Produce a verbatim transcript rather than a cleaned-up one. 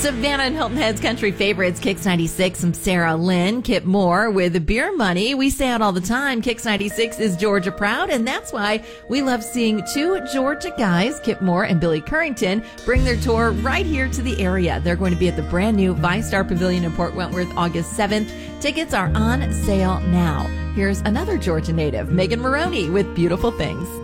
Savannah and Hilton Head's country favorites, Kix ninety-six, some Sarah Lynn, Kip Moore with Beer Money. We say it all the time, Kix ninety-six is Georgia proud, and that's why we love seeing two Georgia guys, Kip Moore and Billy Currington, bring their tour right here to the area. They're going to be at the brand new ViStar Pavilion in Port Wentworth August seventh. Tickets are on sale now. Here's another Georgia native, Megan Maroney with Beautiful Things.